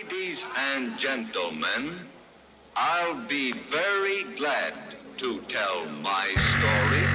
Ladies and gentlemen, I'll be very glad to tell my story